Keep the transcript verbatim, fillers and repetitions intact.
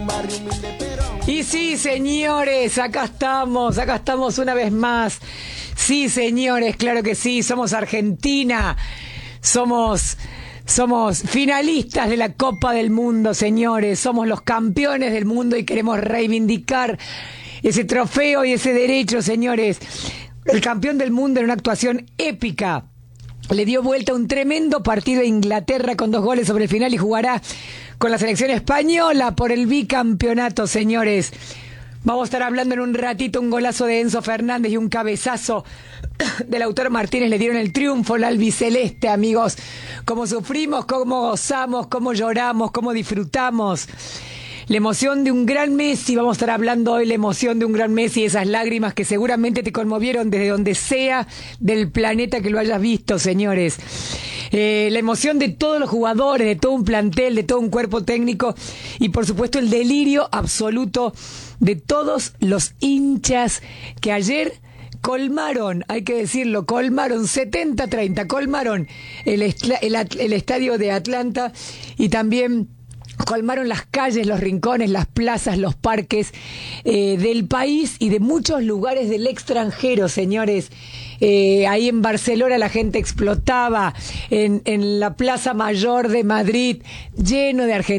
Y sí, señores, acá estamos, acá estamos una vez más. Sí, señores, claro que sí, somos Argentina, somos, somos finalistas de la Copa del Mundo, señores, somos los campeones del mundo y queremos reivindicar ese trofeo y ese derecho, señores. El campeón del mundo en una actuación épica. Le dio vuelta a un tremendo partido a Inglaterra con dos goles sobre el final y jugará con la selección española por el bicampeonato, señores. Vamos a estar hablando en un ratito, un golazo de Enzo Fernández y un cabezazo del autor Martínez le dieron el triunfo al albiceleste, amigos. Cómo sufrimos, cómo gozamos, cómo lloramos, cómo disfrutamos. La emoción de un gran Messi, vamos a estar hablando hoy, la emoción de un gran Messi, esas lágrimas que seguramente te conmovieron desde donde sea del planeta que lo hayas visto, señores. Eh, la emoción de todos los jugadores, de todo un plantel, de todo un cuerpo técnico y por supuesto el delirio absoluto de todos los hinchas que ayer colmaron, hay que decirlo, colmaron setenta a treinta, colmaron el, el, el estadio de Atlanta y también colmaron las calles, los rincones, las plazas, los parques eh, del país y de muchos lugares del extranjero, señores. Eh, ahí en Barcelona la gente explotaba, en, en la Plaza Mayor de Madrid, lleno de argentinos.